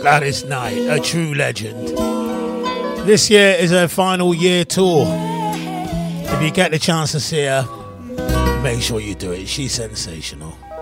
Gladys Knight, a true legend. This year is her final year tour. If you get the chance to see her, make sure you do it. She's sensational.